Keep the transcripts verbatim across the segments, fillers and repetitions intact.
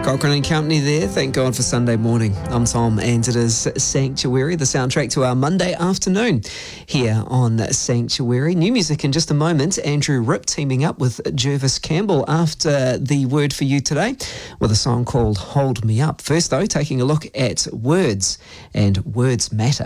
Cochrane and Company there. Thank God for Sunday morning. I'm Tom and it is Sanctuary, the soundtrack to our Monday afternoon here on Sanctuary. New music in just a moment. Andrew Ripp teaming up with Jervis Campbell after the word for you today with a song called Hold Me Up. First though, taking a look at words, and words matter.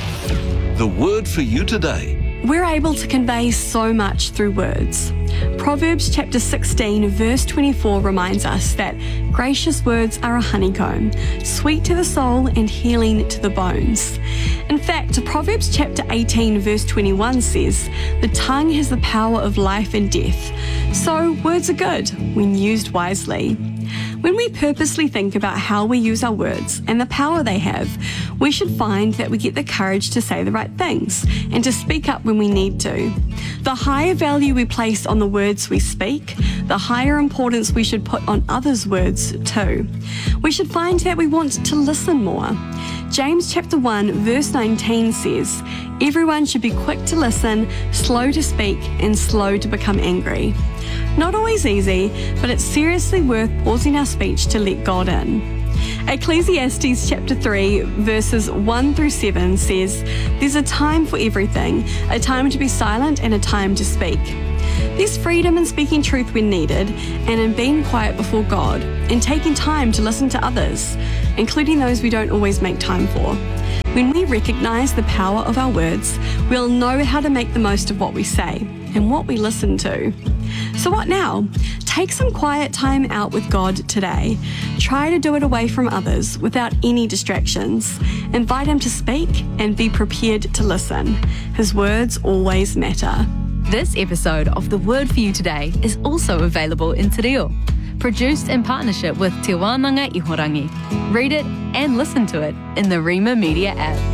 The word for you today. We're able to convey so much through words. Proverbs chapter sixteen verse twenty-four reminds us that gracious words are a honeycomb, sweet to the soul and healing to the bones. In fact, Proverbs chapter eighteen verse twenty-one says, the tongue has the power of life and death. So words are good when used wisely. When we purposely think about how we use our words and the power they have, we should find that we get the courage to say the right things and to speak up when we need to. The higher value we place on the words we speak, the higher importance we should put on others' words too. We should find that we want to listen more. James chapter one verse nineteen says, everyone should be quick to listen, slow to speak, and slow to become angry. Not always easy, but it's seriously worth pausing our speech to let God in. Ecclesiastes chapter three verses one through seven says, there's a time for everything, a time to be silent and a time to speak. There's freedom in speaking truth when needed and in being quiet before God and taking time to listen to others, including those we don't always make time for. When we recognise the power of our words, we'll know how to make the most of what we say and what we listen to. So what now? Take some quiet time out with God today. Try to do it away from others without any distractions. Invite Him to speak and be prepared to listen. His words always matter. This episode of The Word for You Today is also available in Te Reo. Produced in partnership with Te Wānanga Ihorangi. Read it and listen to it in the Rima Media app.